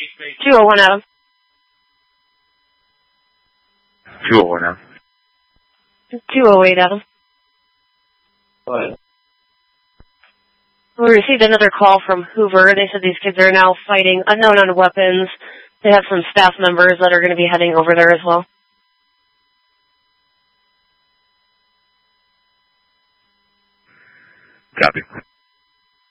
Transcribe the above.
201 Adam. 201 Adam. 208 Adam. What? We received another call from Hoover. They said these kids are now fighting unknown on weapons. They have some staff members that are going to be heading over there as well. Copy.